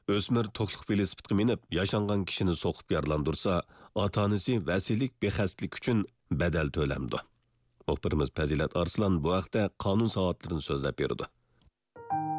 O'smir to'qliq velosipedga minib, yashangan kishini so'qib yaralandırsa, ota-onasi vasiylik bexaslik uchun badal to'lamdi. Muxbirimiz Fazilat Arslan bu haqda qonun soatlarini so'zlab berdi.